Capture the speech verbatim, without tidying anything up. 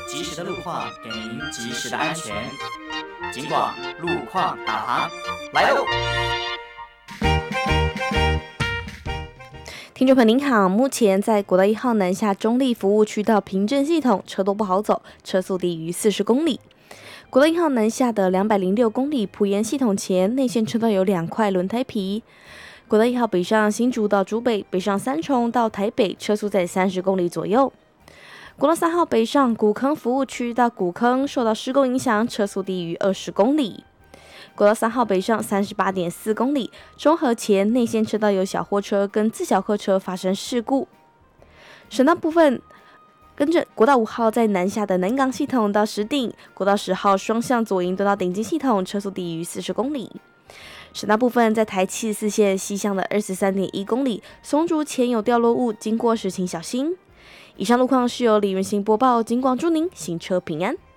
及时的路况，给您及时的安全。警广路况导航来喽！ 听众朋友您好，目前在国道一号南下中立服务区到平镇系统车都不好走，车速低于四十公里。国道一号南下的两百零六公里埔盐系统前内线车道有两块轮胎皮。国道一号北上新竹到竹北，北上三重到台北，车速在三十公里左右。国道三号北上古坑服务区到古坑，受到施工影响，车速低于二十公里。国道三号北上三十八点四公里，中和前内线车道有小货车跟自小客车发生事故。省道部分，跟着国道五号在南下的南港系统到石碇，国道十号双向左营都到顶金系统，车速低于四十公里。省道部分，在台七十四线西向的二十三点一公里，松竹前有掉落物，经过时请小心。以上路况是由李元行播报，警广祝您行车平安。